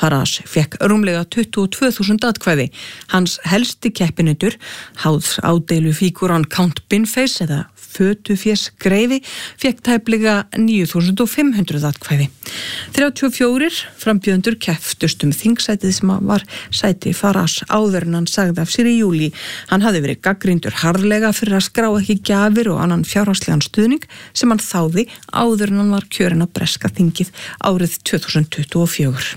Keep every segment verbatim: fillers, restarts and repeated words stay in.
Farage fékk rúmlega tuttugu og tvö þúsund atkvæði. Hans helsti keppinautur, háðs ádeilu fígúran Count Binface eða Fötufés greifi, fékk tæplega níu þúsund fimm hundruð atkvæði. þrjátíu og fjórir frambjóðendur kepptust um þingsætið sem var sæti Farage áður en hann sagði af sér í júlí. Hann hafði verið gagnrýndur harðlega fyrir að skrá ekki gjafir og annan fjárhagslegan stuðning sem hann þáði áður en hann var kjörinn á breska þingið árið tvö þúsund tuttugu og fjögur.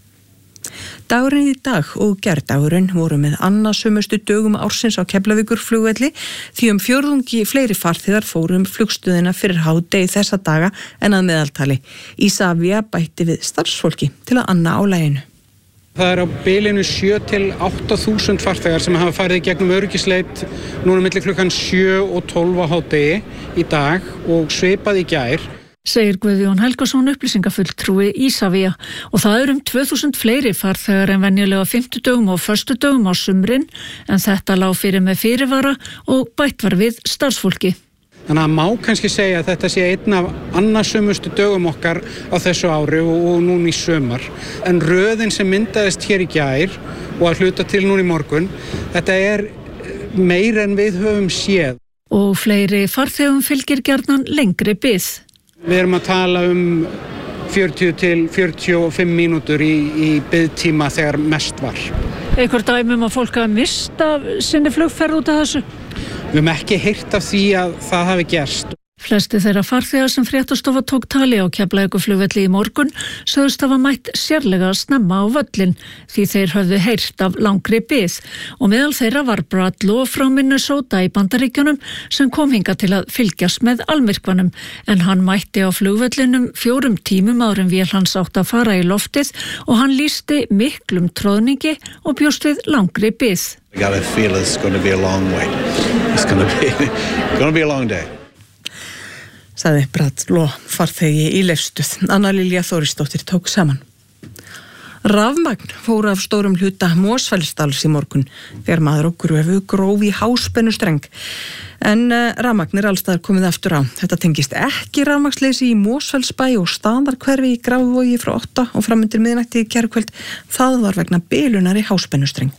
Dagurinn í dag og gærdagurinn voru með annasömustu dögum ársins á Keflavíkurflugvelli því um fjórðungi fleiri farþegar fóru um flugstöðina fyrir hádegi þessa daga en að meðaltali. Isavia bætti við starfsfólki til að anna á laginu. Það er á bilinu sjö til átta þúsund farþegar sem hafa farið í gegnum öryggisleit núna milli klukkan sjö og tólf á hádegi í dag og svipað í gær. Segir Guðjón Helgason upplýsingafulltrúi Isavia og það eru um tvö þúsund fleiri farþegar en venjulega fimmtudögum og föstudögum á sumrin en þetta lá fyrir með fyrirvara og bætt var við starfsfólki. Þannig að má kannski segja að þetta sé einn af annasömustu dögum okkar á þessu ári og, og núna í sumar. En röðin sem myndaðist hér í gær og að hluta til núna í morgun, þetta er meira en við höfum séð. Og fleiri farþegum fylgir gjarnan lengri bið. Við erum að tala um fjörutíu til fjörutíu og fimm mínútur í, í biðtíma þegar mest var. Einhver dæmi um að fólk hafa mista sinni flugferð út af þessu? Við höfum ekki heyrt af því að það hafi gerst. Flesti þeirra farþegar sem fréttastofa tók tali á Keflavíkurflugvelli í morgun sögðust hafa mætt sérlega snemma á völlin því þeir höfðu heyrt af langri bið og meðal þeirra var Brad Law frá Minnesota í Bandaríkjunum sem kom hingað til að fylgjast með almyrkvanum en hann mætti á flugvellinum fjórum tímum áður en vél hans átt að fara í loftið og hann lýsti miklum tróðningi og bjóst við langri bið. I got a feel it's going to be a long wait. It's going to be, going to be a long day. Sagði Brad Law, farþegi í Leifsstöð. Anna Lilja Þórisdóttir tók saman. Rafmagn fór af stórum hluta Mosfellsdals í morgun þegar maður og gröfu gróf í háspennustreng. En uh, rafmagn er allstaðar komið aftur á. Þetta tengist ekki rafmagnsleysi í Mosfellsbæ og Staðarhverfi í Grafarvogi frá átta og fram undir miðnætti í gærkvöld. Það var vegna bilunar í háspennustreng.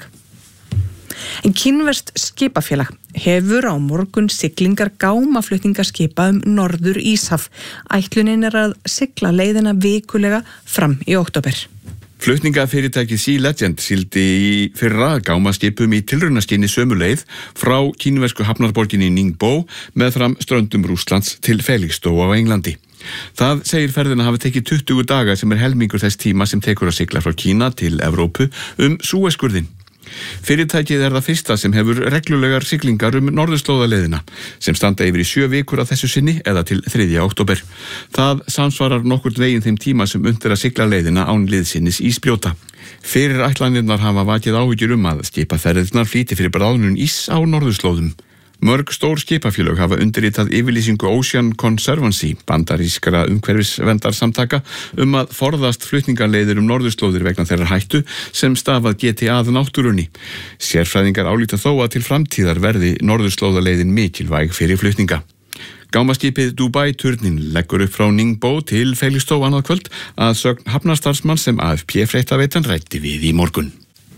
En kínverskt skipafélag hefur á morgun siglingar gámaflutningaskipa um Norður Íshaf. Ætlunin er að sigla leiðina vikulega fram í október. Flutningafyrirtækið Sea Legend sigldi í fyrra gámaskipum í tilraunaskyni sömu leið frá kínversku hafnarborginni Ningbo með fram ströndum Rússlands til Felixstowe á Englandi. Það segir ferðina hafi tekið tuttugu daga sem er helmingur þess tíma sem tekur að sigla frá Kína til Evrópu um Súesskurðinn. Fyrirtækið er það fyrsta sem hefur reglulegar siglingar um norðurslóðaleiðina sem standa yfir í sjö vikur að þessu sinni eða til þriðja október. Það samsvarar nokkurt veginn þeim tíma sem unnt er að sigla leiðina án liðsinnis ísbrjóta. Fyrir ætlanirnar hafa vakið áhyggjur um að skipaferðirnar flýti fyrir bráðnun ís á norðurslóðum. Mörg stór skipafélög hafa undirritað yfirlýsingu Ocean Conservancy, bandarískra umhverfisverndarsamtaka, um að forðast flutningarleiðir um norðurslóðir vegna þeirra hættu sem stafað geti að náttúrunni. Sérfræðingar álíta þó að til framtíðar verði norðurslóðaleiðin mikilvæg fyrir flutninga. Gámaskipið Dubai-turnin leggur upp frá Ningbo til Felixstowe annað kvöld að sögn hafnarstarfsmann sem A F P-fréttaveitan ræddi við í morgun.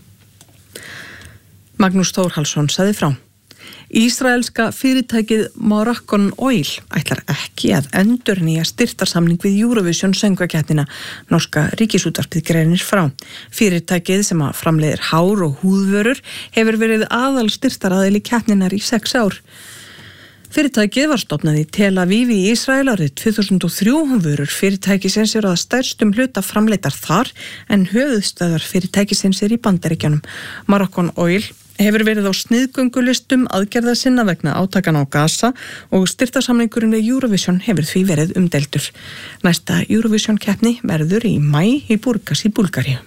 Magnús Þórhallsson sagði frá. Ísraelska fyrirtækið Moroccan Oil ætlar ekki að endurnýja styrktarsamning við Eurovision söngvakeppnina. Norska ríkisútvarpið greinir frá. Fyrirtækið sem að framleiðir hár og húðvörur hefur verið aðal styrktaraðili keppninnar í sex ár. Fyrirtækið var stofnað í Tel Aviv í Ísrael árið tvö þúsund og þrjú. Vörur fyrirtækisins eru að stærstum hluta framleiddar þar en höfuðstöðvar fyrirtækisins er í Bandaríkjunum. Moroccan Oil hefur verið á sniðgöngulistum aðgerða sinna vegna átakana á Gaza og styrktarsamningurinn við Eurovision hefur því verið umdeildur. Næsta Eurovision keppni verður í maí í Burgas í Búlgaríu.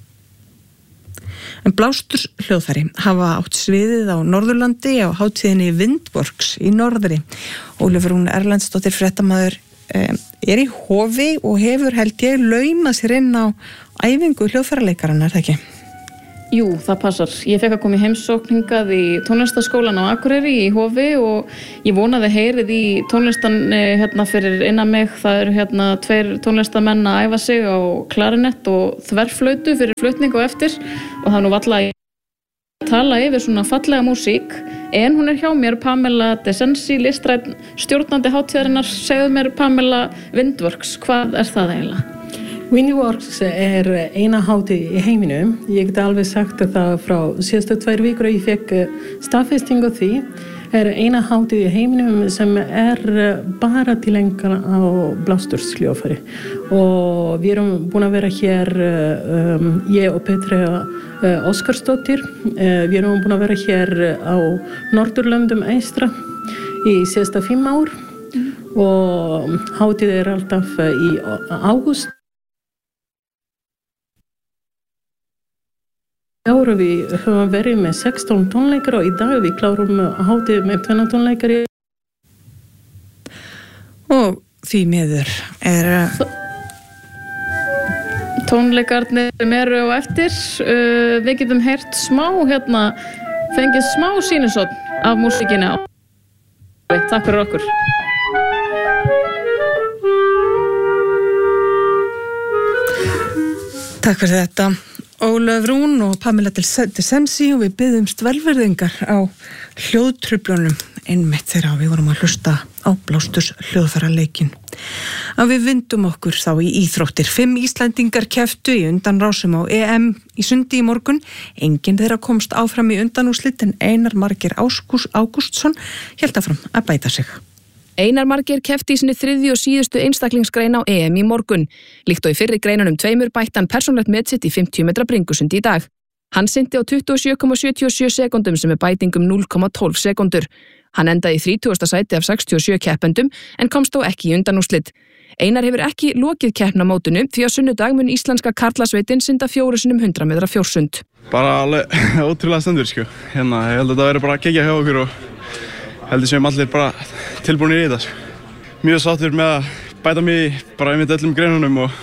En Blásturs hljóðfæri hafa átt sviðið á Norðurlandi á hátíðinni Windworks í norðri. Ólöfur Rún Erlendsdóttir fréttamaður eh, er í hofi og hefur held ég laumað sér inn á æfingu hljóðfæraleikarann, er það ekki? Jú, það passar. Ég fekk að koma í heimsókn hingað í tónlistaskólan á Akureyri í Hofi og ég vonaði heyrið í tónlistan hérna fyrir innan mig. Það eru hérna tveir tónlistamenn að æfa sig á klarinett og þverflautu fyrir flutning og eftir og það er nú varla að tala yfir svona fallega músík. En hún er hjá mér, Pamela Desensi, listræn stjórnandi hátíðarinnar. Segðu mér, Pamela, Windworks, hvað er það eiginlega? Windworks er eina hátíð í heiminum. Ég get alveg sagt það frá síðustu tvær vikur og ég fekk staðfestingu því. Er eina hátíð í heiminum sem er bara tilengar á blástursljóðfæri. Og við erum búin að vera hér, um, ég og Petra uh, Óskarsdóttir, uh, við erum búin að vera hér á Norðurlöndum eystra í síðasta fimm ár mm. og hátíð er alltaf í ágúst. Ára við höfum verið með sextán tónleikar og í dag við klárum hátíð með tvenna tónleikari. Og því miður er... Tónleikarnir eru á eftir. Uh, við getum heyrt smá hérna, fengið smá sýnisotn af músíkinni á. Takk fyrir okkur. Takk fyrir þetta. Ólöf Rún og Pamela Desensi og við biðumst velvirðingar á hljóðtruflunum einmitt þegar við vorum að hlusta á blástus hljóðfæraleikinn. Að við vindum okkur þá í íþróttir. Fimm Íslendingar kepptu í undanrásum á E M í sundi í morgun. Enginn þeirra komst áfram í undanúrslit en Einar Margeir Ágústsson hélt áfram að bæta sig. Einar Margeir keppti í sinni þriðju og síðustu einstaklingsgrein á E M í morgun. Líkt og í fyrri greinunum tveimur bætti hann persónulegt met sitt í fimmtíu metra bringusundi í dag. Hann synti á tuttugu og sjö komma sjötíu og sjö sekúndum sem er bæting um núll komma tólf sekúndur. Hann endaði í þrítugasta sæti af sextíu og sjö keppendum en komst þó ekki í undanúrslit. Einar hefur ekki lokið keppnamótinu því á sunnudag mun íslenska karlasveitin synda fjóru sinnum hundrað metra fjórsund. Bara alveg ótrúlega stendur sko. Hérna, ég held að það verður bara að gegja hjá okkur og heldur sem allir bara tilbúinir í þetta. Mjög sáttur með að bæta mig bara einmitt öllum greinunum og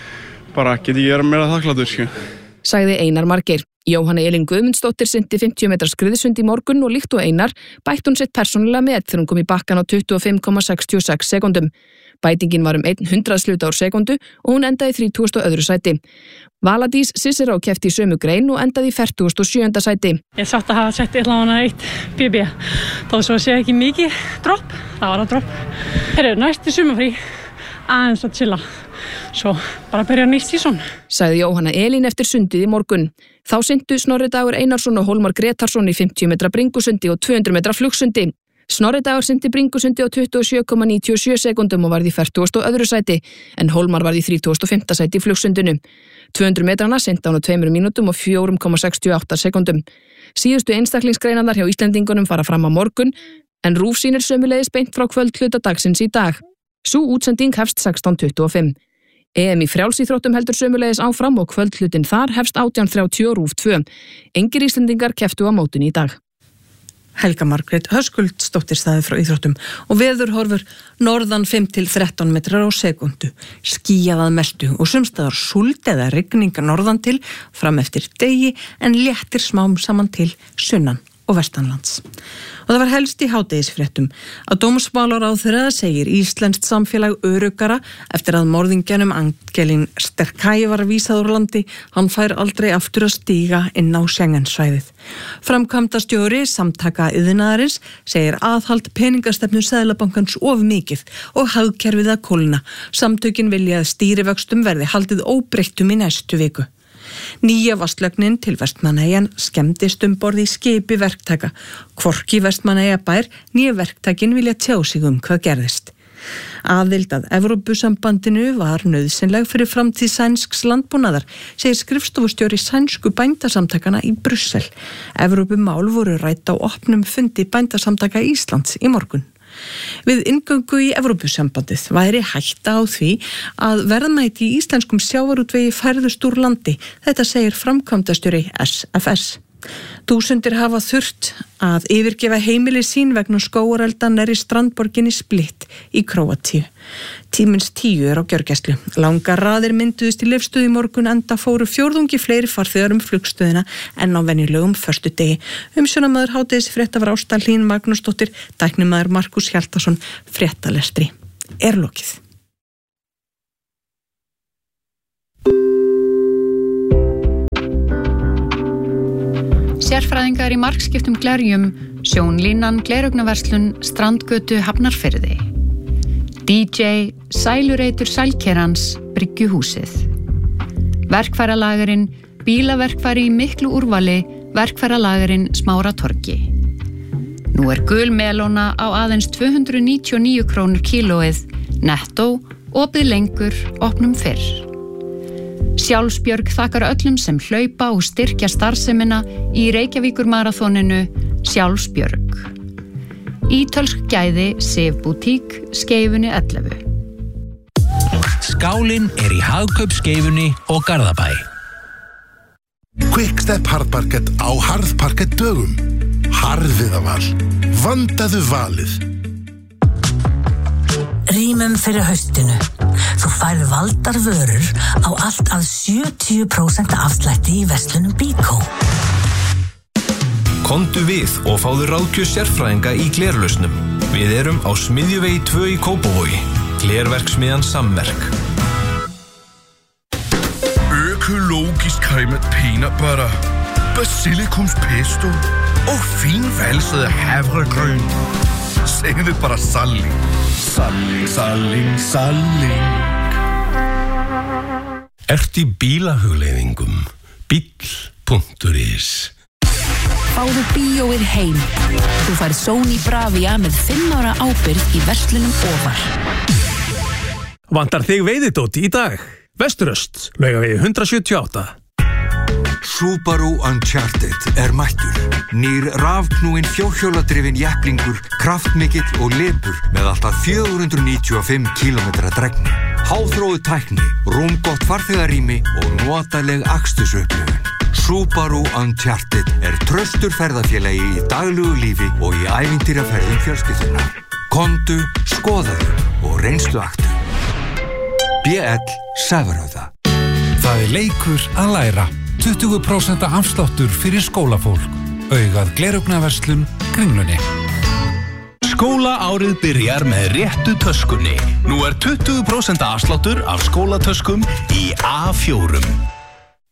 bara get ekki vera meira þakklátur sko. Sagði Einar Margeir. Jóhanna Elín Guðmundsdóttir synti fimmtíu metra skriðsund í morgun og líkt og Einar bætti hún sitt persónulega met þegar hún kom í bakkan á tuttugu og fimm komma sextíu og sex sekúndum. Bætingin var um einn hundraðsluta úr sekundu og hún endaði í þrítugasta og öðru sæti. Vala Dís Cicero keppti í sömu grein og endaði í fertugasta og sjöunda sæti. Ég sátt að hafa sett allavega eitt B B. Þó svo sé ekki mikið dropp, það var að dropp. Herru, næsti sumarfrí, aðeins að chilla. Svo bara byrja nýtt sísón. Sagði Jóhanna Elín eftir sundið í morgun. Þá syntu Snorri Dagur Einarsson og Hólmar Gretarsson í fimmtíu metra bringusundi og tvö hundruð metra flugsundi. Snorri Dagur synti bringusundi á tuttugu og sjö komma níutíu og sjö sekúndum og varð í fertugasta og öðru sæti, en Hólmar varð í þrítugasta og fimmta sæti í flugsundinu. tvö hundruð metrana synti hann á tveimur mínútum og fjögur komma sextíu og átta sekúndum. Síðustu einstaklingsgreinarnar hjá Íslendingunum fara fram á morgun, en RÚV sýnir sömuleiðis beint frá kvöldhluta dagsins í dag. Sú útsending hefst sextán tuttugu og fimm. E M í frjálsíþróttum heldur sömuleiðis áfram og kvöldhlutin þar hefst átján þrjátíu og RÚV tvö. Engir Íslendingar kepptu á mótinu í dag. Helga Margrét Höskuldsdóttir staði frá íþróttum og veður horfur norðan fimm til þrettán metrar á sekundu, skýjað að mestu og sumstaðar súld eða rigninga norðan til fram eftir degi en léttir smám saman til sunnan og vestanlands. Og það var helst í hádegisfréttum að dómsmálaráðherra segir íslenskt samfélag öruggara eftir að morðingjanum Angelín Sterkay var vísað úr landi, hann fær aldrei aftur að stíga inn á Schengensvæðið. Framkvæmdastjóri Samtaka iðnaðarins segir aðhald peningastefnu Seðlabankans of mikið og hagkerfið að kólna. Samtökin vilja að stýrivöxtum verði haldið óbreyttum í næstu viku. Nýja vastlögnin til Vestmannaeyjan skemmdist um borð í skipi verktaka. Hvorki Vestmannaeyjabær nýja verktakin vilja tjá sig um hvað gerðist. Aðild að Evrópusambandinu var nauðsynleg fyrir framtíð sænsks landbúnaðar, segir skrifstofustjóri sænsku bændasamtakana í Brussel. Evrópumál voru rædd á opnum fundi bændasamtaka Íslands í morgun. Við inngöngu í Evrópusambandið væri hætta á því að verðmæti í íslenskum sjávarútvegi færðust úr landi. Þetta segir framkvæmdastjóri S F S. Þúsundir hafa þurft að yfirgefa heimili sín vegna skógarelda nærri strandborginni Split í Króatíu. Tímins tíu er á gjörgæslu. Langar raðir mynduðist í Leifsstöð í morgun enda fóru fjórðungi fleiri farþegar um flugstöðina en á venjulegum föstudegi. Umsjónamaður hádegisfrétta var Ásta Hlín Magnúsdóttir, tæknimaður Markus Hjaltason, fréttalestri er lokið. Sérfræðingar í margskiptum glerjum, sjónlínan, gleraugnverslun, strandgötu, Hafnarfirði. dý djey, sælureitur sælkerans, Bryggjuhúsið. Verkfæralagerinn, bílaverkfæri í miklu úrvali, verkfæralagerinn Smáratorgi. Nú er gul melóna á aðeins tvö hundruð níutíu og níu krónur kílóið, nettó, opið lengur, opnum fyrr. Sjálfsbjörg þakkar öllum sem hlaupa og styrkja starfsemina í Reykjavíkur maraþoninu Sjálfsbjörg. Ítölsk gæði, Sif Boutique, Skeifunni ellefu. Skálinn er í Hagkaup Skeifunni og Garðabæ. Quickstep harðparkett á harðparkett dögum. Harðviðaval. Vandaðu valið. Rýmum fyrir haustinu. Þú færð valdar vörur á allt að sjötíu prósent afslætti í verslunum Bíkó. Komdu við og fáðu ráðgjöf sérfræðinga í glerlausnum. Við erum á Smiðjuvegi tvö í Kópavogi. Glerverksmiðjan Samverk. Økologisk cremet peanut butter, basilikumspesto og finvalset havregryn. Segðu bara salling. Salling, salling, salling. Ert í bílahugleiðingum. Bíll punktur is. Fáðu bíóið heim. Þú færð Sony Bravia með fimm ára ábyrgð í verslunum Ofar. Vantar þig veiðidót í dag? Vesturöst, Laugavegi hundrað sjötíu og átta. Subaru Uncharted er mættur. Nýr rafknúinn fjórhjóladrifinn jepplingur, kraftmikill og lepur með alltaf fjögur hundruð níutíu og fimm kílómetra drægni. Háþróuð tækni, rúmgott farþegarými og notaleg akstursupplifun. Subaru Uncharted er traustur ferðafélagi í daglugu lífi og í ævintýraferðum fjölskyldunnar. Komdu, skoðaðu og reynsluaktu. B L Sævarhöfða. Það er leikur að læra. tuttugu prósent afsláttur fyrir skólafólk. Augað gleraugnverslun Kringlunni. Skólaárið byrjar með réttu töskunni. Nú er tuttugu prósent afsláttur af skólatöskum í A fjórum.